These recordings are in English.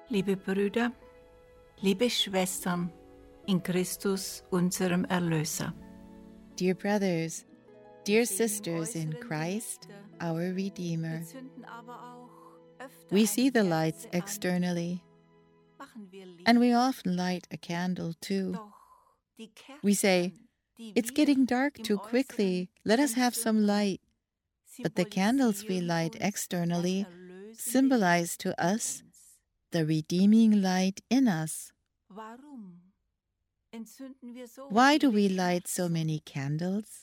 Liebe Brüder, liebe Schwestern in Christus, unserem Erlöser. Dear brothers, dear sisters in Christ, our Redeemer, we see the lights externally, and we often light a candle too. We say, "It's getting dark too quickly, let us have some light." But the candles we light externally symbolize to us the redeeming light in us. Why do we light so many candles?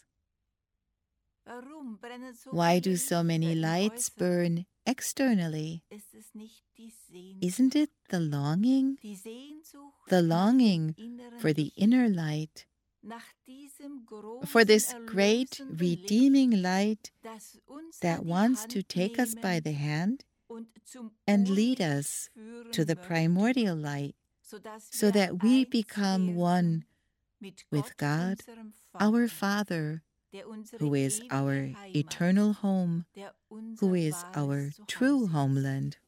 Why do so many lights burn externally? Isn't it the longing? The longing for the inner light, for this great redeeming light that wants to take us by the hand and lead us to the primordial light, so that we become one with God, our Father, who is our eternal home, who is our true homeland.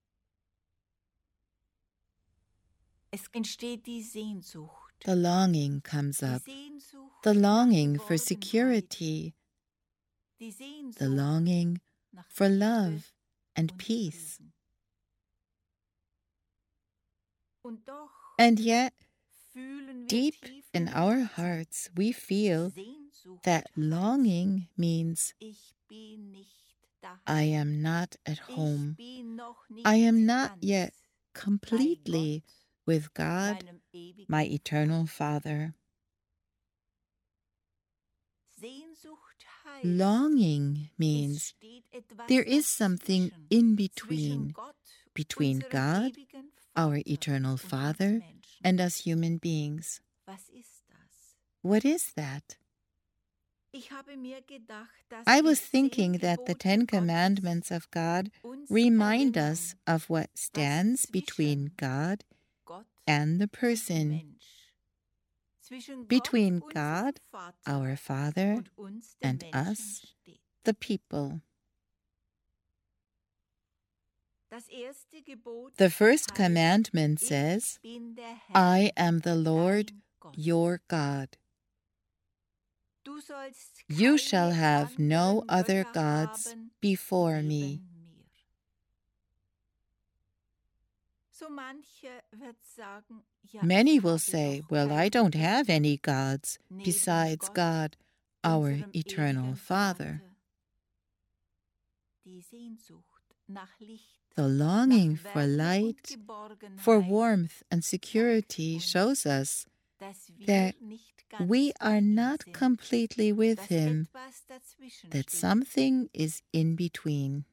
The longing comes up, the longing for security, the longing for love and peace. And yet, deep in our hearts, we feel that longing means I am not at home. I am not yet completely with God, my eternal Father. Longing means there is something in between God, our eternal Father, and us human beings. What is that? I was thinking that the 10 Commandments of God remind us of what stands between God and the person, between God, our Father, and us, the people. The first commandment says, I am the Lord your God. You shall have no other gods before me. Many will say, well, I don't have any gods besides God, our eternal Father. The longing for light, for warmth and security shows us that we are not completely with Him, that something is in between.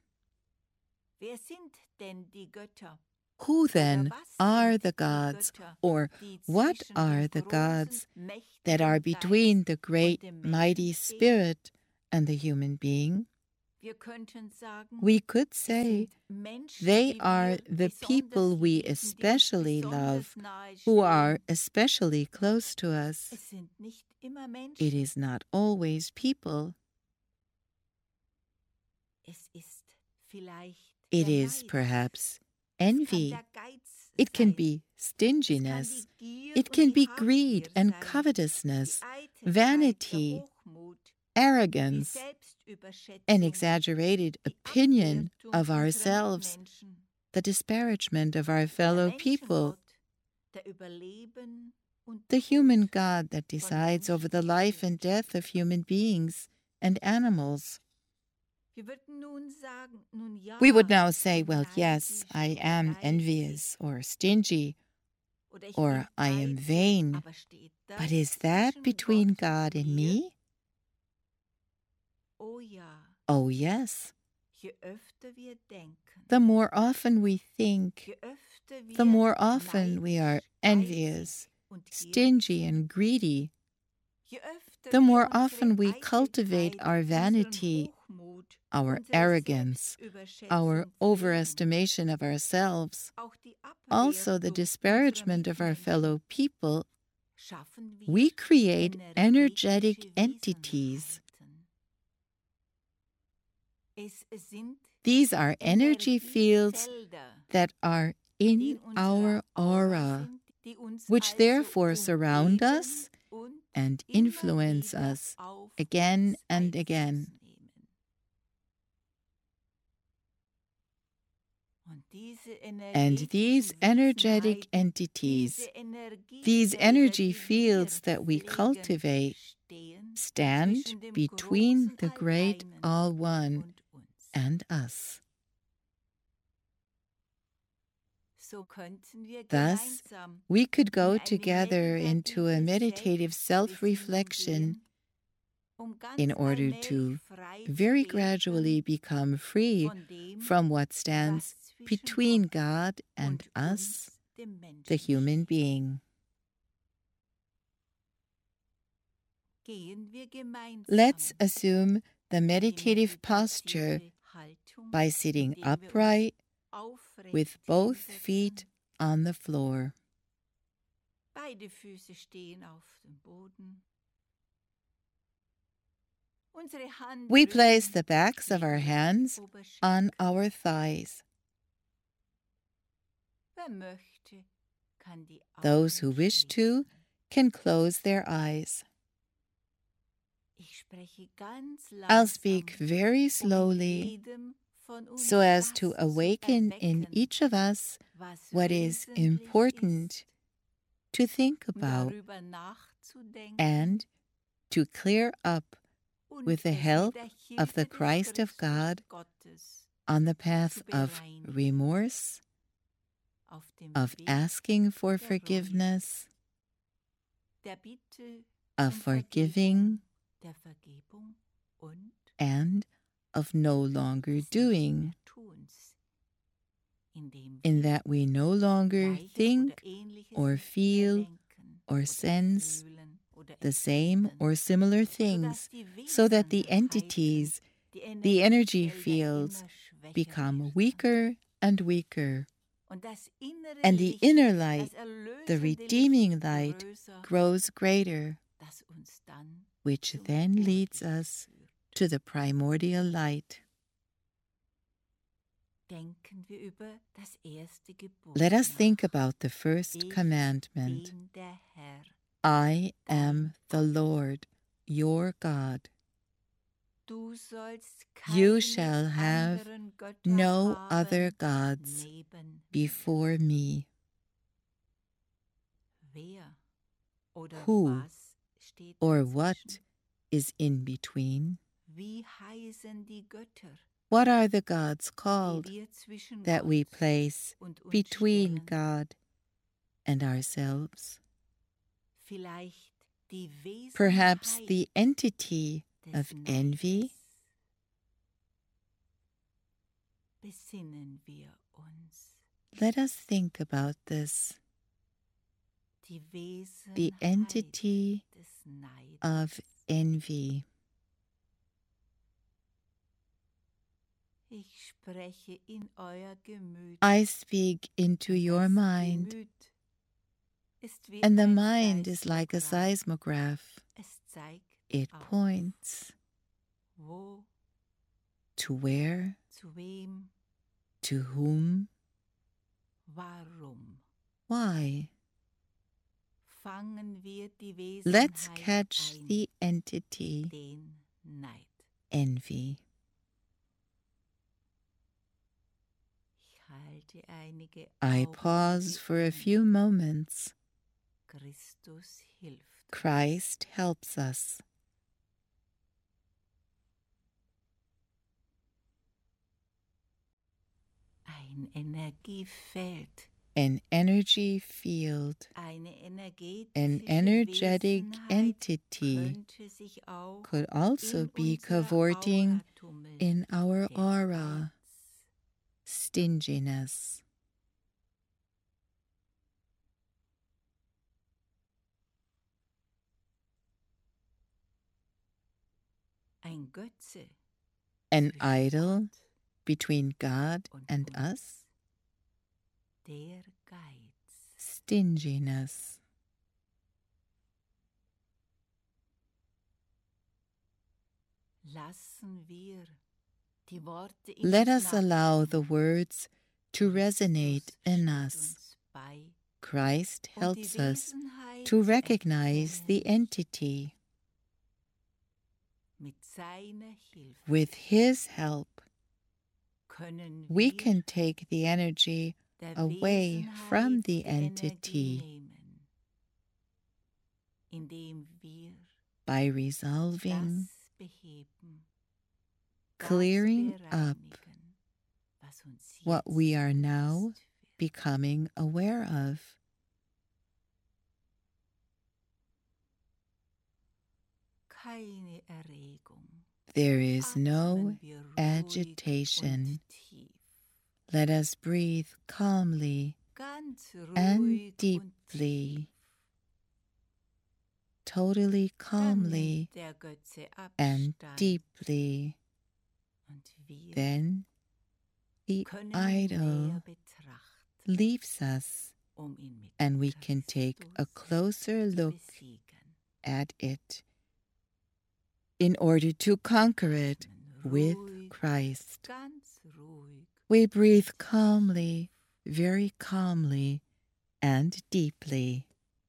Who then are the gods, or what are the gods that are between the great mighty Spirit and the human being? We could say they are the people we especially love, who are especially close to us. It is not always people. It is perhaps envy. It can be stinginess. It can be greed and covetousness, vanity, arrogance, an exaggerated opinion of ourselves, the disparagement of our fellow people, the human God that decides over the life and death of human beings and animals. We would now say, well, yes, I am envious or stingy, or I am vain, but is that between God and me? Oh, yes. The more often we think, the more often we are envious, stingy, and greedy, the more often we cultivate our vanity, our arrogance, our overestimation of ourselves, also the disparagement of our fellow people, we create energetic entities. These are energy fields that are in our aura, which therefore surround us and influence us again and again. And these energetic entities, these energy fields that we cultivate, stand between the Great All One and us. Thus, we could go together into a meditative self-reflection in order to very gradually become free from what stands between God and us, the human being. Let's assume the meditative posture by sitting upright with both feet on the floor. We place the backs of our hands on our thighs. Those who wish to can close their eyes. I'll speak very slowly so as to awaken in each of us what is important to think about and to clear up with the help of the Christ of God on the path of remorse, of asking for forgiveness, of forgiving, and of no longer doing, in that we no longer think or feel or sense the same or similar things, so that the entities, the energy fields, become weaker and weaker. And the inner light, the redeeming light, grows greater, which then leads us to the primordial light. Let us think about the first commandment. I am the Lord, your God. You shall have no other gods before me. Who or what is in between? What are the gods called that we place between God and ourselves? Perhaps the entity of envy? Let us think about this. The entity of envy. I speak into your mind, and the mind is like a seismograph. It points to where, to whom, why. Let's catch the entity, envy. I pause for a few moments. Christ helps us. An energy field, an energetic entity could also be cavorting in our aura. Stinginess. An idol between God and us? Stinginess. Let us allow the words to resonate in us. Christ helps us to recognize the entity. With His help, we can take the energy away from the entity by resolving, clearing up what we are now becoming aware of. There is no agitation. Let us breathe calmly and deeply, totally calmly and deeply. Then the idol leaves us, and we can take a closer look at it in order to conquer it with Christ. We breathe calmly, very calmly and deeply.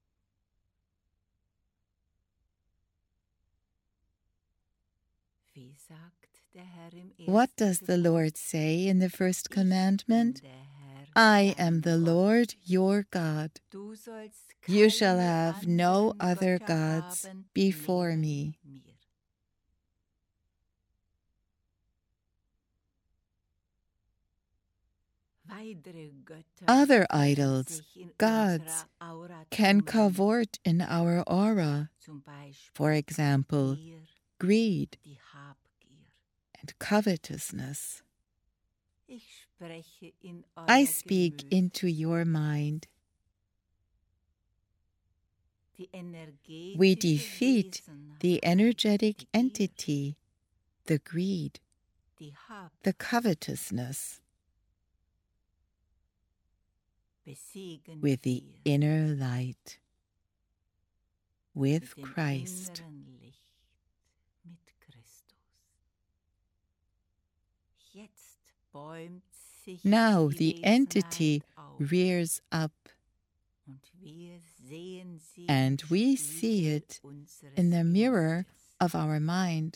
What does the Lord say in the first commandment? I am the Lord your God. You shall have no other gods before me. Other idols, gods, can cavort in our aura. For example, greed and covetousness. I speak into your mind. We defeat the energetic entity, the greed, the covetousness, with the inner light, with Christ. Now the entity rears up, and we see it in the mirror of our mind.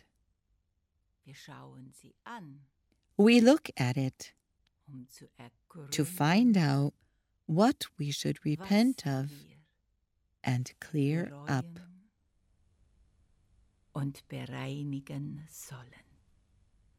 We look at it to find out what we should repent of and clear up. Und bereinigen sollen.